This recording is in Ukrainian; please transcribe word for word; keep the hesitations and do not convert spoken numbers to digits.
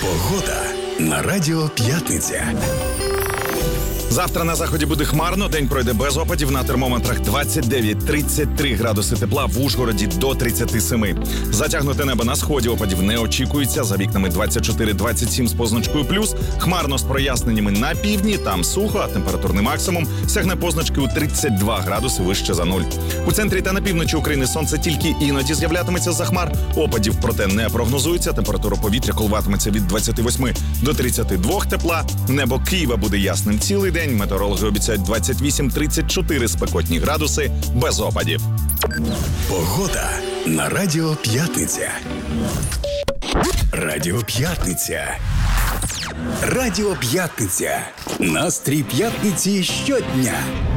Погода на Радіо П'ятниця. Завтра на заході буде хмарно, день пройде без опадів, на термометрах двадцять дев'ять - тридцять три градуси тепла, в Ужгороді до тридцять сім. Затягнуте небо на сході, опадів не очікується, за вікнами двадцять чотири - двадцять сім з позначкою плюс, хмарно з проясненнями на півдні, там сухо, а температурний максимум сягне позначки у тридцять два градуси вище за нуль. У центрі та на півночі України сонце тільки іноді з'являтиметься за хмар, опадів проте не прогнозується, температура повітря коливатиметься від двадцяти восьми до тридцяти двох тепла, небо Києва буде ясним цілий день. Метеорологи обіцяють двадцять вісім - тридцять чотири спекотні градуси без опадів. Погода на Радіо П'ятниця. Радіо П'ятниця. Радіо П'ятниця. Настрій п'ятниці щодня.